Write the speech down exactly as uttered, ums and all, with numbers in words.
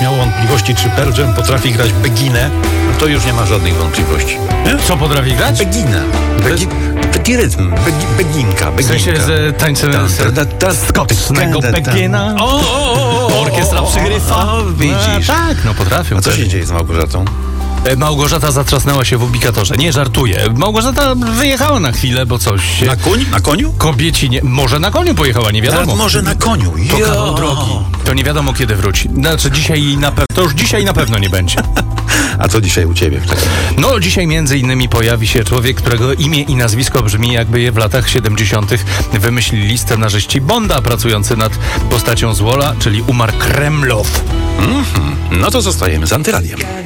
miał wątpliwości, czy Pearl Jam potrafi grać Beginę, no to już nie ma żadnych wątpliwości. Nie? Co potrafi grać? Beginę. Begi, taki rytm. Begi, beginka. W Beginka. sensie z tańcem skocznego Begina. O, o, o, o, Orkiestra przygrywa. O, widzisz. A, tak, no potrafią. A co się dzieje z Małgorzatą? Małgorzata zatrzasnęła się w ubikatorze. Nie żartuję. Małgorzata wyjechała na chwilę, bo coś się... Na koniu? Na koniu? Kobieci nie... Może na koniu pojechała, nie wiadomo. Nawet może na koniu. To Jo. kawał drogi. To nie wiadomo, kiedy wróci. Znaczy dzisiaj na pewno... To już dzisiaj na pewno nie będzie. A co dzisiaj u ciebie w takim razie? No, dzisiaj między innymi pojawi się człowiek, którego imię i nazwisko brzmi, jakby je w latach siedemdziesiątych wymyślili scenarzyści Bonda, pracujący nad postacią Zwola, czyli Umar Kremlow. Mm-hmm. No to zostajemy z Antyradiem.